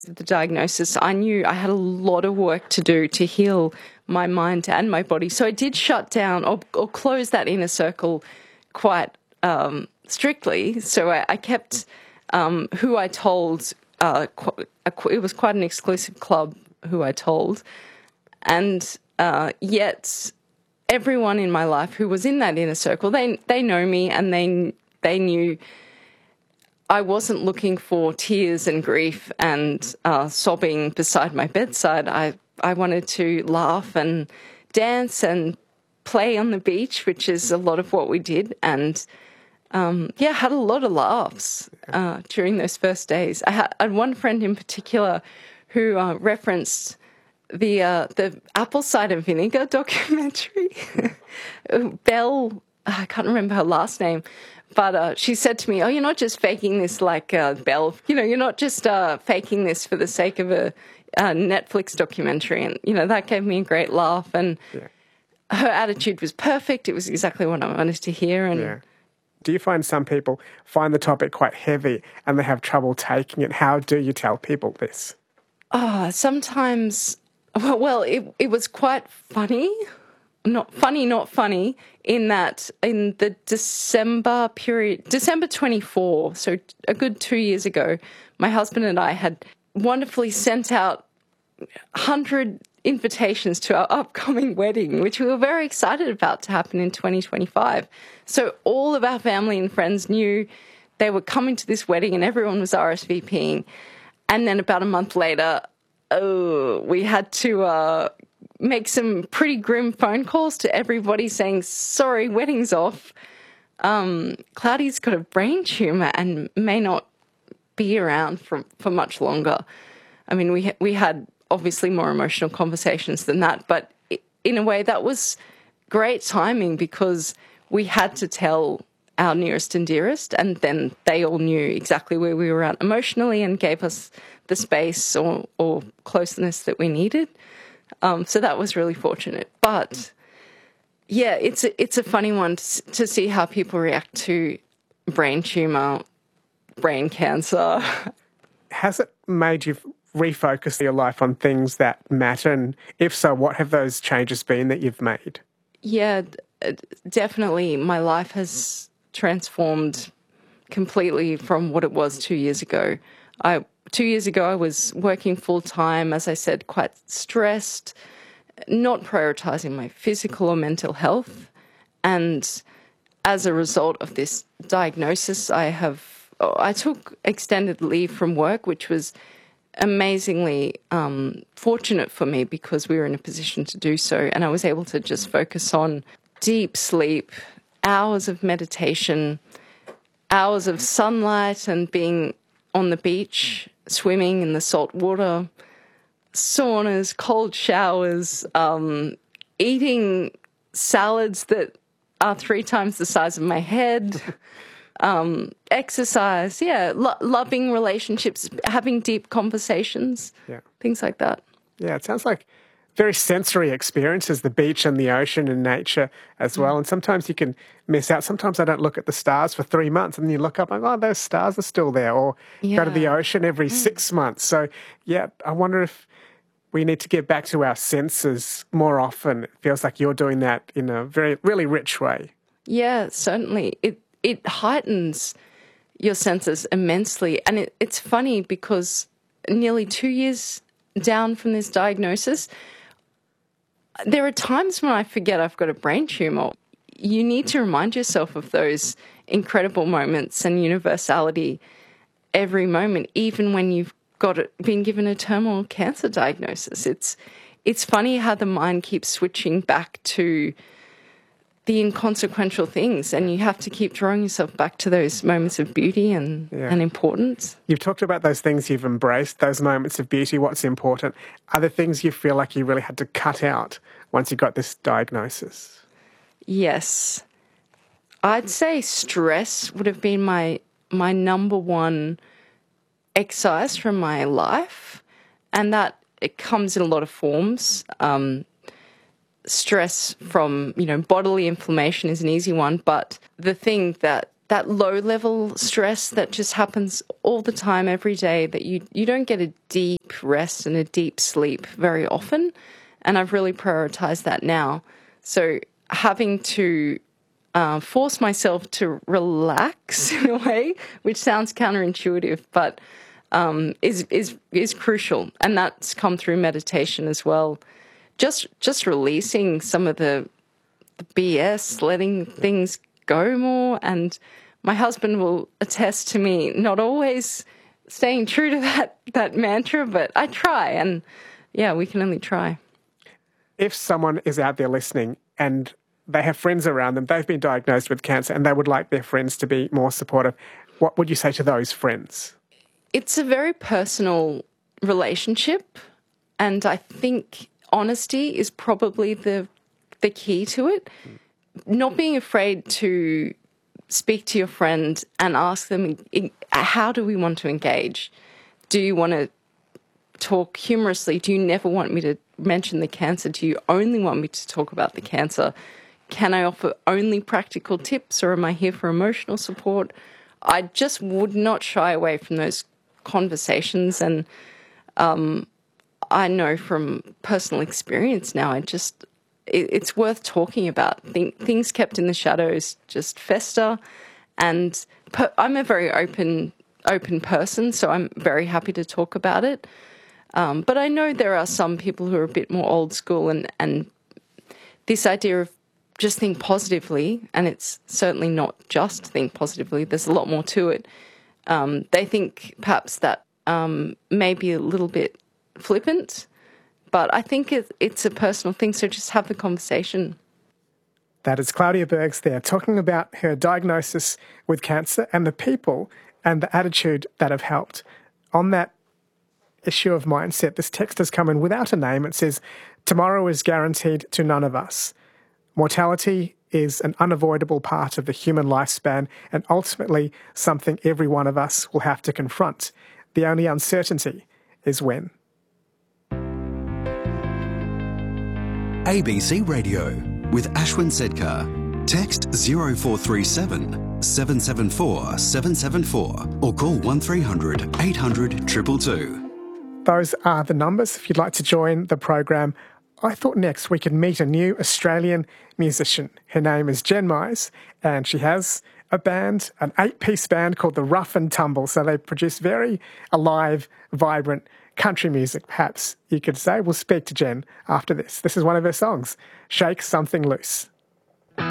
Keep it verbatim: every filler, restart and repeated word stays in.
The diagnosis, I knew I had a lot of work to do to heal my mind and my body. So I did shut down or, or close that inner circle quite um, strictly. So I, I kept um, who I told, uh, qu- it was quite an exclusive club who I told. And uh, yet everyone in my life who was in that inner circle, they they know me, and they they knew I wasn't looking for tears and grief and uh, sobbing beside my bedside. I, I wanted to laugh and dance and play on the beach, which is a lot of what we did. And, um, yeah, had a lot of laughs uh, during those first days. I had, I had one friend in particular who uh, referenced the uh, the apple cider vinegar documentary. Belle, I can't remember her last name, but uh, she said to me, oh, you're not just faking this like uh, Belle, you know, you're not just uh, faking this for the sake of a, a Netflix documentary. And, you know, that gave me a great laugh. And yeah. Her attitude was perfect. It was exactly what I wanted to hear. And yeah. Do you find some people find the topic quite heavy and they have trouble taking it? How do you tell people this? Oh, sometimes, well, well it, it was quite funny. Not funny, not funny, in that in the December period, December twenty-fourth, so a good two years ago, my husband and I had wonderfully sent out one hundred invitations to our upcoming wedding, which we were very excited about to happen in twenty twenty-five. So all of our family and friends knew they were coming to this wedding and everyone was R S V P ing. And then about a month later, oh, we had to... Uh, make some pretty grim phone calls to everybody saying, sorry, wedding's off. Um, Cloudy's got a brain tumour and may not be around for, for much longer. I mean, we we had obviously more emotional conversations than that, but in a way that was great timing because we had to tell our nearest and dearest, and then they all knew exactly where we were at emotionally and gave us the space or, or closeness that we needed. Um, so that was really fortunate. But, yeah, it's a, it's a funny one to, to see how people react to brain tumour, brain cancer. Has it made you refocus your life on things that matter? And if so, what have those changes been that you've made? Yeah, definitely. My life has transformed completely from what it was two years ago. I Two years ago, I was working full-time, as I said, quite stressed, not prioritising my physical or mental health. And as a result of this diagnosis, I have I took extended leave from work, which was amazingly um, fortunate for me because we were in a position to do so. And I was able to just focus on deep sleep, hours of meditation, hours of sunlight and being on the beach, swimming in the salt water, saunas, cold showers, um, eating salads that are three times the size of my head, um, exercise, yeah, lo- loving relationships, having deep conversations, yeah. Things like that. Yeah, it sounds like very sensory experiences, the beach and the ocean and nature as well. Mm. And sometimes you can miss out. Sometimes I don't look at the stars for three months and then you look up and, oh, those stars are still there. Or yeah. Go to the ocean every mm. six months. So, yeah, I wonder if we need to get back to our senses more often. It feels like you're doing that in a very, really rich way. Yeah, certainly. It it heightens your senses immensely. And it, it's funny because nearly two years down from this diagnosis, there are times when I forget I've got a brain tumour. You need to remind yourself of those incredible moments and universality every moment, even when you've got it, been given a terminal cancer diagnosis. It's it's funny how the mind keeps switching back to the inconsequential things, and you have to keep drawing yourself back to those moments of beauty and, yeah. and importance. You've talked about those things you've embraced, those moments of beauty, what's important. Are there things you feel like you really had to cut out once you got this diagnosis? Yes. I'd say stress would have been my my number one exercise from my life, and that it comes in a lot of forms. Um, stress from, you know, bodily inflammation is an easy one, but the thing that that low-level stress that just happens all the time, every day, that you, you don't get a deep rest and a deep sleep very often. And I've really prioritized that now. So having to uh, force myself to relax in a way, which sounds counterintuitive, but um, is is is crucial. And that's come through meditation as well. Just just releasing some of the, the B S, letting things go more. And my husband will attest to me not always staying true to that that mantra, but I try. And yeah, we can only try. If someone is out there listening and they have friends around them, they've been diagnosed with cancer and they would like their friends to be more supportive, what would you say to those friends? It's a very personal relationship, and I think honesty is probably the the key to it. Not being afraid to speak to your friend and ask them, how do we want to engage? Do you want to talk humorously? Do you never want me to mention the cancer? Do you only want me to talk about the cancer? Can I offer only practical tips, or am I here for emotional support? I just would not shy away from those conversations. And um, I know from personal experience now, I just, it, it's worth talking about. Th- things kept in the shadows just fester. And per- I'm a very open, open person, so I'm very happy to talk about it. Um, but I know there are some people who are a bit more old school, and, and this idea of just think positively, and it's certainly not just think positively, there's a lot more to it. Um, they think perhaps that um, may be a little bit flippant, but I think it, it's a personal thing, so just have the conversation. That is Claudia Bergs there, talking about her diagnosis with cancer and the people and the attitude that have helped. On that issue of mindset, this text has come in without a name. It says, tomorrow is guaranteed to none of us. Mortality is an unavoidable part of the human lifespan and ultimately something every one of us will have to confront. The only uncertainty is when. A B C Radio with Ashwin Sedkar. Text zero four three seven, seven seven four, seven seven four or call one three hundred, eight hundred, two two two. Those are the numbers if you'd like to join the program. I thought next we could meet a new Australian musician. Her name is Jen Mize, and she has a band, an eight-piece band called the Rough and Tumble. So they produce very alive, vibrant country music, perhaps you could say. We'll speak to Jen after this. This is one of her songs, Shake Something Loose.